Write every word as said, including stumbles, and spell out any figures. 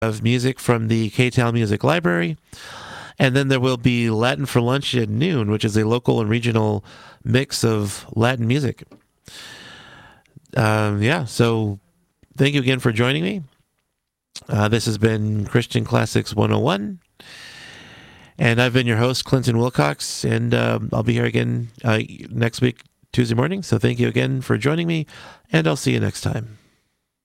of music from the K-Town Music Library. And then there will be Latin for Lunch at noon, which is a local and regional mix of Latin music. Um, yeah, so thank you again for joining me. Uh, this has been Christian Classics one oh one. And I've been your host, Clinton Wilcox, and uh, I'll be here again uh, next week, Tuesday morning. So thank you again for joining me, and I'll see you next time.